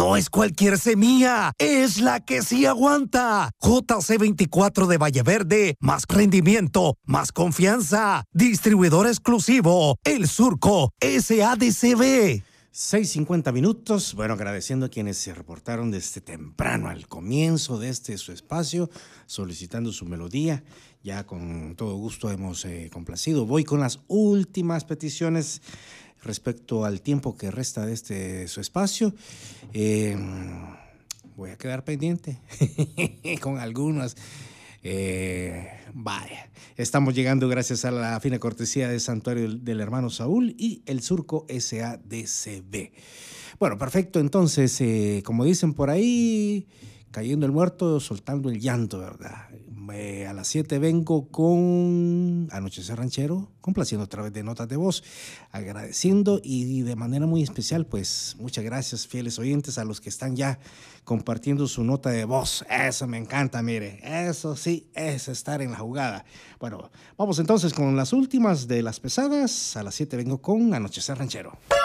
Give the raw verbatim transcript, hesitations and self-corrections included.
no es cualquier semilla, es la que sí aguanta. J C veinticuatro de Valleverde, más rendimiento, más confianza. Distribuidor exclusivo, El Surco, S A D C B. seis cincuenta minutos, bueno, agradeciendo a quienes se reportaron desde temprano al comienzo de este su espacio, solicitando su melodía. Ya con todo gusto hemos eh, complacido. Voy con las últimas peticiones respecto al tiempo que resta de este su espacio. Eh, voy a quedar pendiente con algunas. Eh, vaya, estamos llegando gracias a la fina cortesía del Santuario del, del Hermano Saúl y El Surco S A D C B. Bueno, perfecto, entonces, eh, como dicen por ahí, cayendo el muerto, soltando el llanto, ¿verdad? Eh, a las siete vengo con Anochecer Ranchero, complaciendo a través de notas de voz, agradeciendo y de manera muy especial, pues muchas gracias, fieles oyentes, a los que están ya compartiendo su nota de voz. Eso me encanta, mire, eso sí es estar en la jugada. Bueno, vamos entonces con las últimas de las pesadas. A las siete vengo con Anochecer Ranchero.